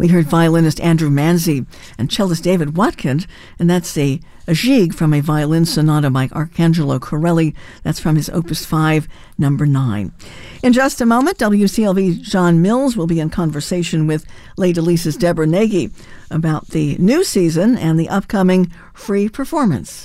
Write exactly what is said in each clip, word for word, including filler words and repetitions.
We heard violinist Andrew Manzi and cellist David Watkins, and that's a, a jig from a violin sonata by Arcangelo Corelli. That's from his Opus five, number nine. In just a moment, W C L V's John Mills will be in conversation with Les Délices' Deborah Nagy about the new season and the upcoming free performance.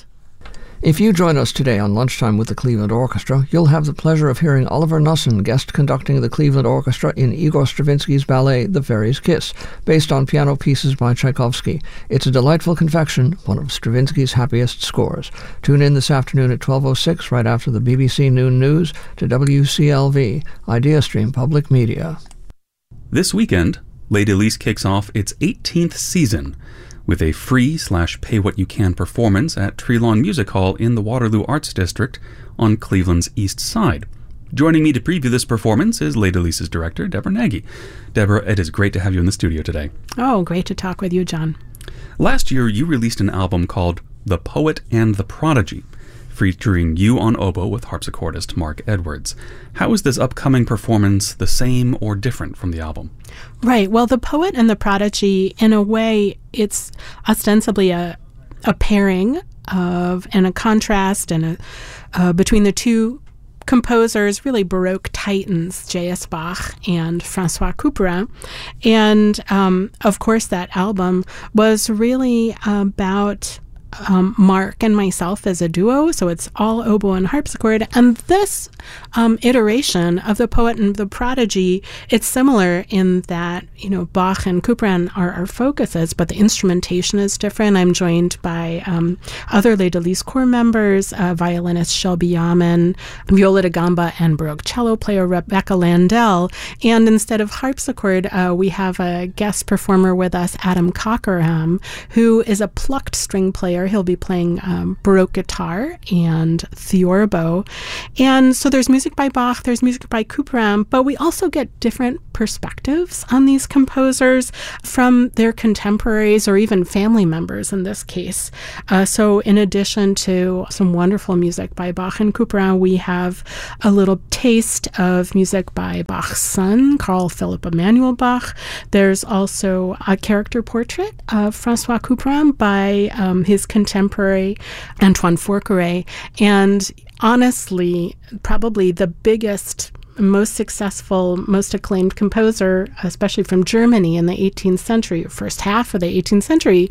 If you join us today on Lunchtime with the Cleveland Orchestra, you'll have the pleasure of hearing Oliver Nussen guest conducting the Cleveland Orchestra in Igor Stravinsky's ballet The Fairy's Kiss, based on piano pieces by Tchaikovsky. It's a delightful confection, one of Stravinsky's happiest scores. Tune in this afternoon at twelve oh six, right after the B B C Noon News, to W C L V, IdeaStream Public Media. This weekend, Les Délices kicks off its eighteenth season with a free slash pay-what-you-can performance at Trelawn Music Hall in the Waterloo Arts District on Cleveland's East Side. Joining me to preview this performance is Les Délices' director, Deborah Nagy. Deborah, it is great to have you in the studio today. Oh, great to talk with you, John. Last year, you released an album called The Poet and the Prodigy, featuring you on oboe with harpsichordist Mark Edwards. How is this upcoming performance the same or different from the album? Right. Well, The Poet and the Prodigy, in a way, it's ostensibly a a pairing of and a contrast and a uh, between the two composers, really Baroque titans, J S Bach and Francois Couperin. And, um, of course, that album was really about Um, Mark and myself as a duo, so it's all oboe and harpsichord. And this um, iteration of The Poet and the Prodigy, it's similar in that, you know, Bach and Couperin are our focuses, but the instrumentation is different. I'm joined by um, other Les Délices corps members, uh, violinist Shelby Yaman, viola da gamba and Baroque cello player Rebecca Landell. And instead of harpsichord, uh, we have a guest performer with us, Adam Cockerham, who is a plucked string player. He'll be playing um, Baroque guitar and theorbo. And so there's music by Bach, there's music by Couperin, but we also get different perspectives on these composers from their contemporaries or even family members in this case. Uh, so in addition to some wonderful music by Bach and Couperin, we have a little taste of music by Bach's son, Carl Philipp Emanuel Bach. There's also a character portrait of Francois Couperin by um, his contemporary Antoine Forqueray. And honestly, probably the biggest, most successful, most acclaimed composer, especially from Germany in the eighteenth century, first half of the eighteenth century,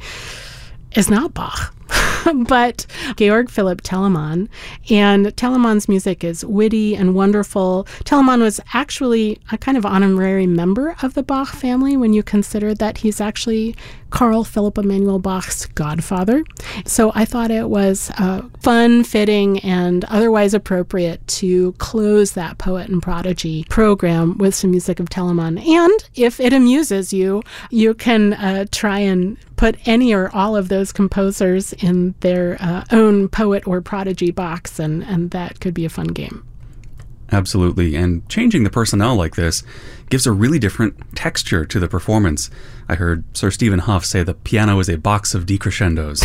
is not Bach, but Georg Philipp Telemann. And Telemann's music is witty and wonderful. Telemann was actually a kind of honorary member of the Bach family when you consider that he's actually Carl Philipp Emanuel Bach's godfather. So I thought it was uh, fun, fitting, and otherwise appropriate to close that Poet and Prodigy program with some music of Telemann. And if it amuses you, you can uh, try and put any or all of those composers in their uh, own Poet or Prodigy box, and, and that could be a fun game. Absolutely, and changing the personnel like this gives a really different texture to the performance. I heard Sir Stephen Hough say the piano is a box of decrescendos.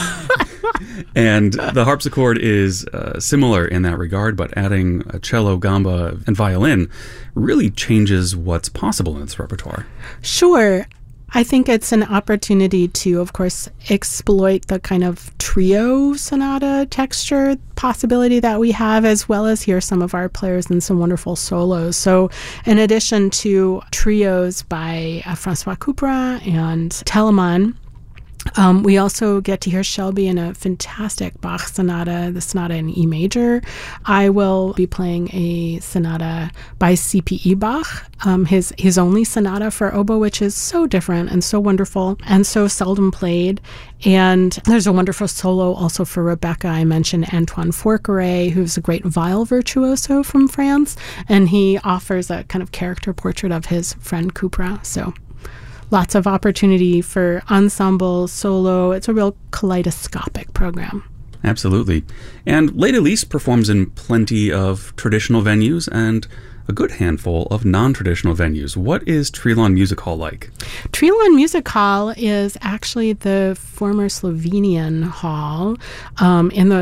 And the harpsichord is uh, similar in that regard, but adding a cello, gamba, and violin really changes what's possible in its repertoire. Sure. I think it's an opportunity to, of course, exploit the kind of trio sonata texture possibility that we have, as well as hear some of our players in some wonderful solos. So in addition to trios by uh, Francois Couperin and Telemann, Um, we also get to hear Shelby in a fantastic Bach sonata, the sonata in E major. I will be playing a sonata by C P E Bach, um, his his only sonata for oboe, which is so different and so wonderful and so seldom played. And there's a wonderful solo also for Rebecca. I mentioned Antoine Forqueray, who's a great viol virtuoso from France, and he offers a kind of character portrait of his friend Couperin. So lots of opportunity for ensemble, solo. It's a real kaleidoscopic program. Absolutely. And Les Délices performs in plenty of traditional venues and a good handful of non-traditional venues. What is Trelawn Music Hall like? Trelawn Music Hall is actually the former Slovenian hall um, in the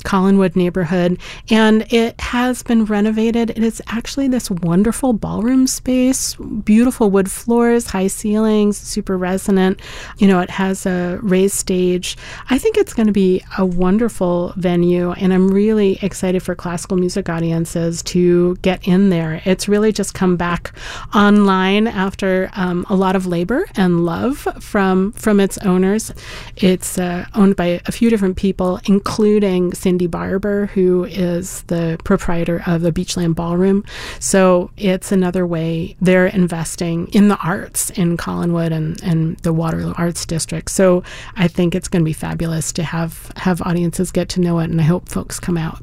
Collinwood neighborhood, and it has been renovated. It is actually this wonderful ballroom space, beautiful wood floors, high ceilings, super resonant. You know, it has a raised stage. I think it's going to be a wonderful venue, and I'm really excited for classical music audiences to get in there. It's really just come back online after um, a lot of labor and love from from its owners. It's uh, owned by a few different people, including Cindy Barber, who is the proprietor of the Beachland Ballroom. So it's another way they're investing in the arts in Collinwood and, and the Waterloo Arts District. So I think it's going to be fabulous to have, have audiences get to know it, and I hope folks come out.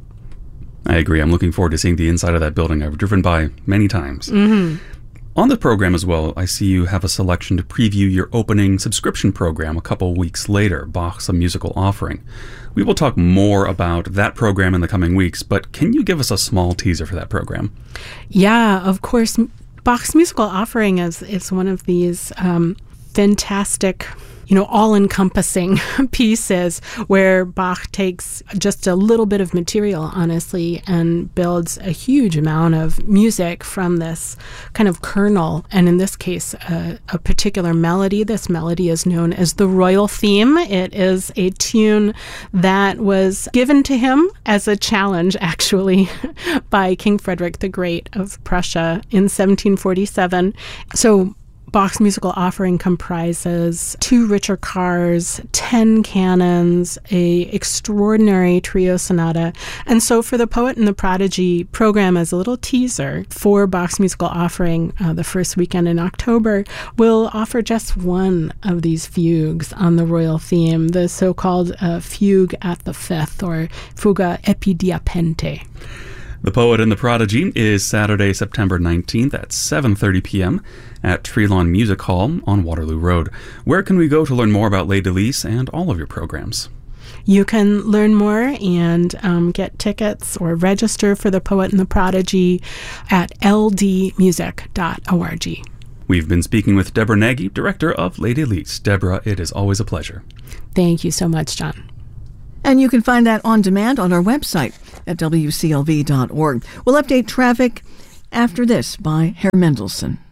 I agree. I'm looking forward to seeing the inside of that building. I've driven by many times. Mm-hmm. On the program as well, I see you have a selection to preview your opening subscription program a couple weeks later, Bach's A Musical Offering. We will talk more about that program in the coming weeks, but can you give us a small teaser for that program? Yeah, of course. Bach's Musical Offering is, is one of these um, fantastic, you know, all-encompassing pieces where Bach takes just a little bit of material, honestly, and builds a huge amount of music from this kind of kernel, and in this case, a, a particular melody. This melody is known as the Royal Theme. It is a tune that was given to him as a challenge, actually, by King Frederick the Great of Prussia in seventeen forty-seven. So Bach's Musical Offering comprises two Richter cars, ten cannons, a extraordinary trio sonata. And so for the Poet and the Prodigy program, as a little teaser for Bach's Musical Offering, uh, the first weekend in October, we'll offer just one of these fugues on the Royal Theme, the so-called uh, Fugue at the Fifth, or Fuga Epidiapente. The Poet and the Prodigy is Saturday, September nineteenth at seven thirty p.m. at Treelawn Music Hall on Waterloo Road. Where can we go to learn more about Les Délices and all of your programs? You can learn more and um, get tickets or register for the Poet and the Prodigy at l d music dot org. We've been speaking with Deborah Nagy, director of Les Délices. Deborah, it is always a pleasure. Thank you so much, John. And you can find that on demand on our website at w c l v dot org. We'll update traffic after this by Herr Mendelssohn.